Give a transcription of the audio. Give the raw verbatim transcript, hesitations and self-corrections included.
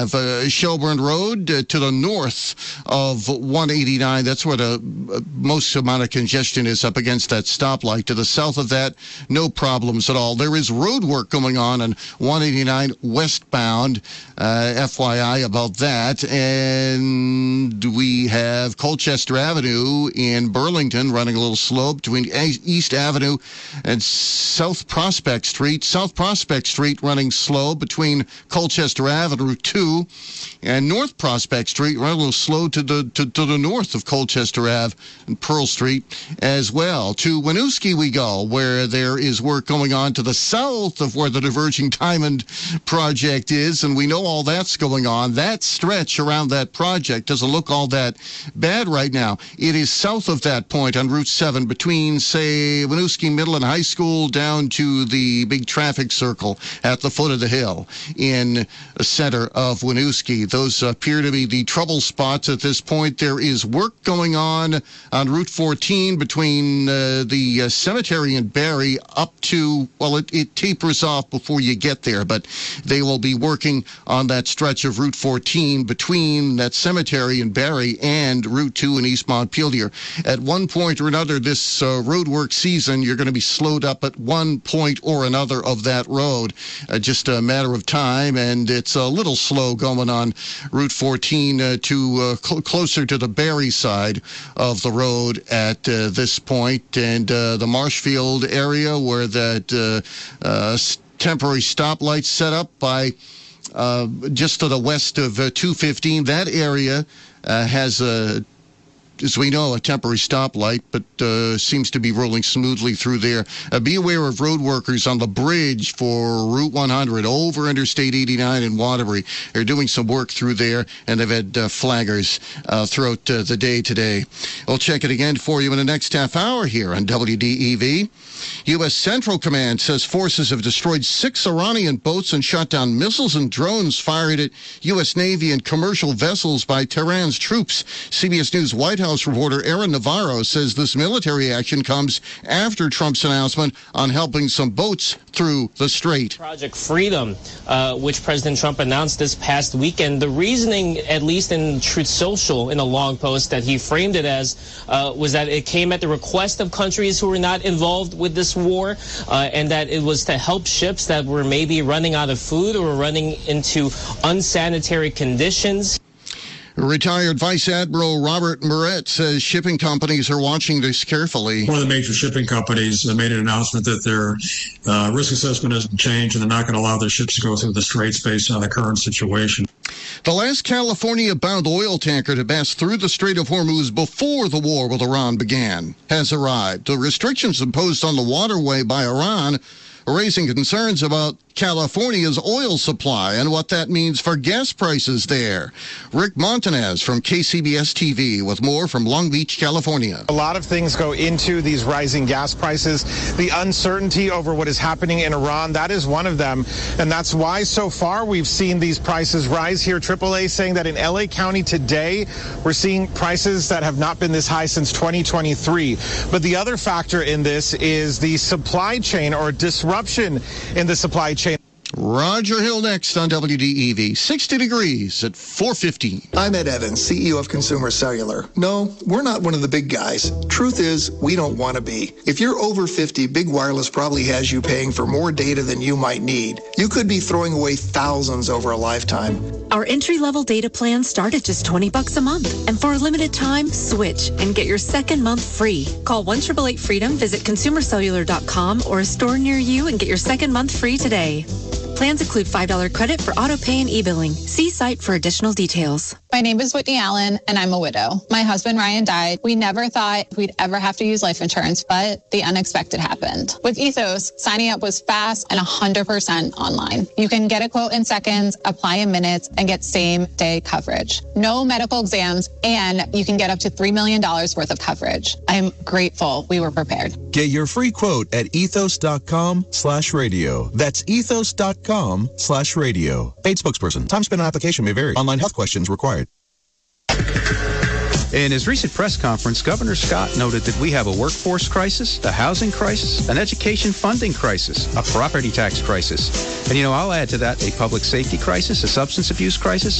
Uh, Shelburne Road uh, to the north of one eighty-nine. That's where the uh, most amount of congestion is, up against that stoplight. To the south of that, no problems at all. There is road work going on on one eighty-nine westbound. Uh, F Y I about that. And we have Colchester Avenue in Burlington running a little slow between East Avenue and South Prospect Street. South Prospect Street running slow between Colchester Avenue two and North Prospect Street, right a little slow to the to, to the north of Colchester Ave and Pearl Street as well. To Winooski we go, where there is work going on to the south of where the Diverging Diamond project is, and we know all that's going on. That stretch around that project doesn't look all that bad right now. It is south of that point on Route seven between, say, Winooski Middle and High School down to the big traffic circle at the foot of the hill in the center of Winooski. Those appear to be the trouble spots at this point. There is work going on on Route fourteen between uh, the uh, cemetery and Barrie up to, well, it, it tapers off before you get there, but they will be working on that stretch of Route fourteen between that cemetery and Barrie and Route two in East Montpelier. At one point or another this uh, road work season, you're going to be slowed up at one point or another of that road. Uh, just a matter of time, and it's a little slow going on Route fourteen uh, to uh, cl- closer to the Barrie side of the road at uh, this point, and uh, the Marshfield area where that uh, uh, temporary stoplight set up by uh, just to the west of uh, two fifteen. That area uh, has a, as we know, a temporary stoplight, but uh, seems to be rolling smoothly through there. Uh, be aware of road workers on the bridge for Route one hundred over Interstate eighty-nine in Waterbury. They're doing some work through there, and they've had uh, flaggers uh, throughout uh, the day today. We'll check it again for you in the next half hour here on W D E V. U S Central Command says forces have destroyed six Iranian boats and shot down missiles and drones fired at U S Navy and commercial vessels by Tehran's troops. C B S News White House reporter Aaron Navarro says this military action comes after Trump's announcement on helping some boats through the strait. Project Freedom, uh, which President Trump announced this past weekend, the reasoning, at least in Truth Social, in a long post that he framed it as, uh, was that it came at the request of countries who were not involved with this war, uh, and that it was to help ships that were maybe running out of food or running into unsanitary conditions. Retired Vice Admiral Robert Moret says shipping companies are watching this carefully. One of the major shipping companies made an announcement that their uh, risk assessment hasn't changed and they're not going to allow their ships to go through the straits based on the current situation. The last California-bound oil tanker to pass through the Strait of Hormuz before the war with Iran began has arrived. The restrictions imposed on the waterway by Iran are raising concerns about California's oil supply and what that means for gas prices there. Rick Montanez from K C B S T V with more from Long Beach, California. A lot of things go into these rising gas prices. The uncertainty over what is happening in Iran, that is one of them. And that's why so far we've seen these prices rise here. triple A saying that in L A County today, we're seeing prices that have not been this high since twenty twenty-three. But the other factor in this is the supply chain or disruption in the supply chain. Roger Hill next on W D E V. sixty degrees at four fifteen. I'm Ed Evans, C E O of Consumer Cellular. No, we're not one of the big guys. Truth is, we don't want to be. If you're over fifty, Big Wireless probably has you paying for more data than you might need. You could be throwing away thousands over a lifetime. Our entry-level data plans start at just twenty bucks a month. And for a limited time, switch and get your second month free. Call one eight eight eight freedom, visit consumer cellular dot com or a store near you and get your second month free today. Plans include five dollars credit for auto pay and e-billing. See site for additional details. My name is Whitney Allen, and I'm a widow. My husband, Ryan, died. We never thought we'd ever have to use life insurance, but the unexpected happened. With Ethos, signing up was fast and one hundred percent online. You can get a quote in seconds, apply in minutes, and get same-day coverage. No medical exams, and you can get up to three million dollars worth of coverage. I'm grateful we were prepared. Get your free quote at ethos.com slash radio. That's ethos.com slash radio. Paid spokesperson. Time spent on application may vary. Online health questions required. In his recent press conference, Governor Scott noted that we have a workforce crisis, a housing crisis, an education funding crisis, a property tax crisis. And, you know, I'll add to that a public safety crisis, a substance abuse crisis,